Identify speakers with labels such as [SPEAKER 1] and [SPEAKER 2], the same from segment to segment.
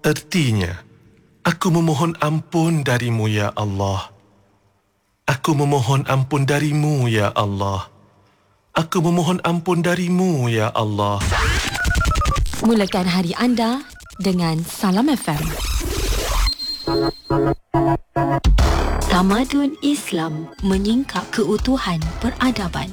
[SPEAKER 1] Ertinya, aku memohon ampun darimu, ya Allah. Aku memohon ampun darimu, ya Allah. Aku memohon ampun darimu, ya Allah.
[SPEAKER 2] Mulakan hari anda dengan Salam FM. Tamadun Islam menyingkap keutuhan peradaban.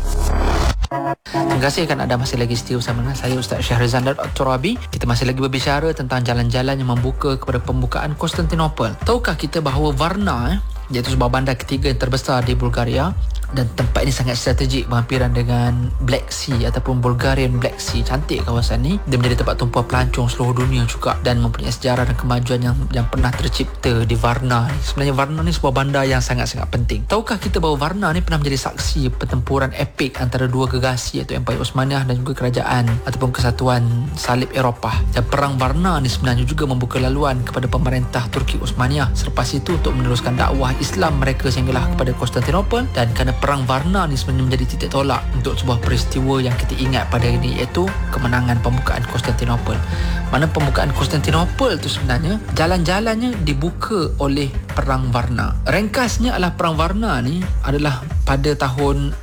[SPEAKER 3] Terima kasih kerana anda masih lagi setia bersama dengan saya Ustaz Syahrizan Al-Turabi. Kita masih lagi berbicara tentang jalan-jalan yang membuka kepada pembukaan Konstantinopel. Tahukah kita bahawa Varna iaitu sebuah bandar ketiga yang terbesar di Bulgaria, dan tempat ini sangat strategik berhampiran dengan Black Sea ataupun Bulgarian Black Sea. Cantik kawasan ni. Dia menjadi tempat tumpuan pelancong seluruh dunia juga dan mempunyai sejarah dan kemajuan yang pernah tercipta di Varna ni. Sebenarnya Varna ni sebuah bandar yang sangat-sangat penting. Tahukah kita bahawa Varna ni pernah menjadi saksi pertempuran epik antara dua gegasi iaitu Empayar Osmaniyah dan juga kerajaan ataupun kesatuan salib Eropah. Dan perang Varna ni sebenarnya juga membuka laluan kepada pemerintah Turki Osmaniyah selepas itu untuk meneruskan dakwah Islam mereka sehinggalah kepada Konstantinopel. Dan kerana perang Varna ni sebenarnya menjadi titik tolak untuk sebuah peristiwa yang kita ingat pada hari ini, iaitu kemenangan pembukaan Konstantinopel. Mana pembukaan Konstantinopel tu sebenarnya jalan-jalannya dibuka oleh perang Varna. Ringkasnya adalah perang Varna ni adalah pada tahun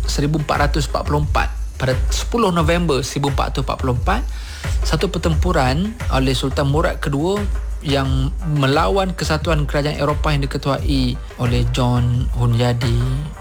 [SPEAKER 3] 1444. Pada 10 November 1444, satu pertempuran oleh Sultan Murad II yang melawan kesatuan kerajaan Eropah yang diketuai oleh John Hunyadi,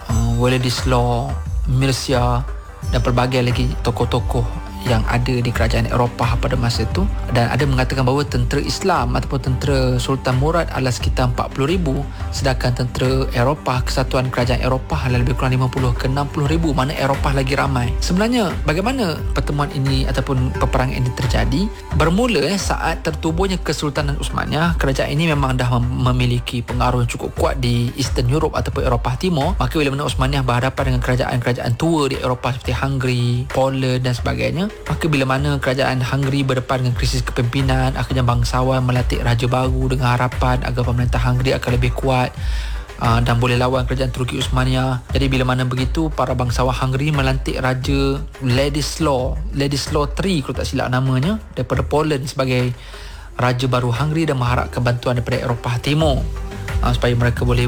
[SPEAKER 3] Wladyslaw, Mircea dan pelbagai lagi tokoh-tokoh yang ada di kerajaan Eropah pada masa itu. Dan ada mengatakan bahawa tentera Islam ataupun tentera Sultan Murad adalah sekitar 40,000, sedangkan tentera Eropah, kesatuan kerajaan Eropah adalah lebih kurang 50 ke 60,000, mana Eropah lagi ramai. Sebenarnya bagaimana pertemuan ini ataupun peperangan ini terjadi? Bermula saat tertubuhnya Kesultanan Osmaniyah. Kerajaan ini memang dah memiliki pengaruh yang cukup kuat di Eastern Europe ataupun Eropah Timur. Maka bila mana Osmaniyah berhadapan dengan kerajaan-kerajaan tua di Eropah seperti Hungary, Poland dan sebagainya, maka bila mana kerajaan Hungary berdepan dengan krisis kepimpinan, akhirnya bangsawan melantik raja baru dengan harapan agar pemerintah Hungary akan lebih kuat dan boleh lawan kerajaan Turki Osmaniyah. Jadi bila mana begitu, para bangsawan Hungary melantik Raja Ladislaw III kalau tak silap namanya, daripada Poland sebagai raja baru Hungary dan mengharapkan bantuan daripada Eropah Timur supaya mereka boleh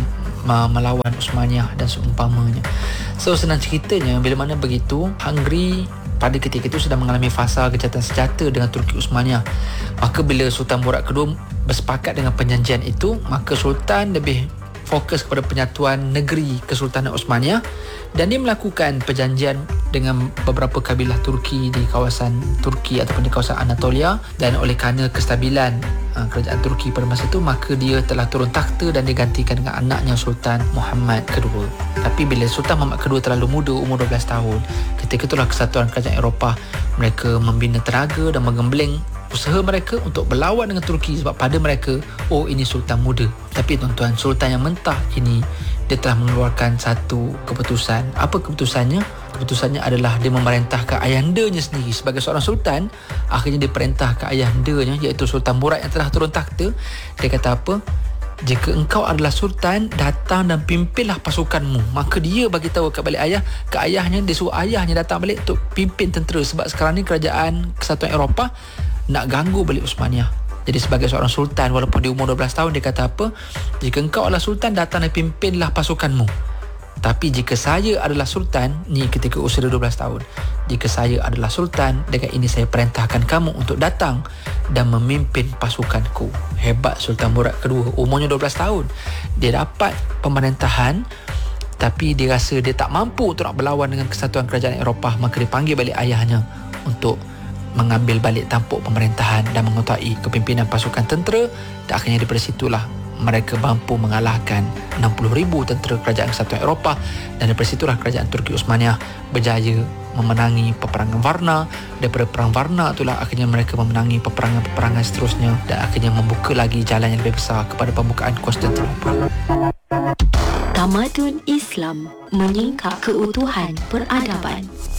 [SPEAKER 3] melawan Osmaniyah dan seumpamanya. So senang ceritanya, bila mana begitu, Hungary pada ketika itu sedang mengalami fasa gencatan senjata dengan Turki Osmaniyah. Maka bila Sultan Murad II bersepakat dengan perjanjian itu, maka Sultan lebih fokus kepada penyatuan negeri Kesultanan Osmaniyah dan dia melakukan perjanjian dengan beberapa kabilah Turki di kawasan Turki ataupun di kawasan Anatolia. Dan oleh kerana kestabilan kerajaan Turki pada masa itu, maka dia telah turun takhta dan digantikan dengan anaknya Sultan Muhammad II. Tapi bila Sultan Muhammad II terlalu muda, umur 12 tahun, ketika itulah kesatuan kerajaan Eropah mereka membina tenaga dan menggembleng usaha mereka untuk berlawan dengan Turki, sebab pada mereka, oh ini sultan muda. Tapi tuan-tuan, sultan yang mentah ini dia telah mengeluarkan satu keputusan. Apa keputusannya? Keputusannya adalah dia memerintahkan ayahandanya sendiri. Sebagai seorang sultan, akhirnya dia perintahkan ayahandanya iaitu Sultan Murad yang telah turun takhta. Dia kata apa? Jika engkau adalah sultan, datang dan pimpinlah pasukanmu. Maka dia bagi tahu ke ayahnya, dia suruh ayahnya datang balik untuk pimpin tentera, sebab sekarang ni kerajaan Kesatuan Eropah nak ganggu balik Osmaniyah. Jadi sebagai seorang sultan, walaupun dia umur 12 tahun, dia kata apa? Jika engkau adalah sultan, datang dan pimpinlah pasukanmu. Tapi jika saya adalah sultan, ni ketika usia 12 tahun, jika saya adalah sultan, dengan ini saya perintahkan kamu untuk datang dan memimpin pasukanku. Hebat Sultan Murad II, umurnya 12 tahun. Dia dapat pemerintahan, tapi dia rasa dia tak mampu untuk nak berlawan dengan kesatuan kerajaan Eropah. Maka dia panggil balik ayahnya untuk mengambil balik tampuk pemerintahan dan mengetuai kepimpinan pasukan tentera. Dan akhirnya daripada situlah mereka mampu mengalahkan 60,000 tentera kerajaan Kesatuan Eropah. Dan daripada situlah kerajaan Turki Osmaniyah berjaya memenangi peperangan Varna. Daripada perang Varna itulah akhirnya mereka memenangi peperangan-peperangan seterusnya dan akhirnya membuka lagi jalan yang lebih besar kepada pembukaan Konstantinopel.
[SPEAKER 2] Tamadun Islam menyingkap keutuhan peradaban.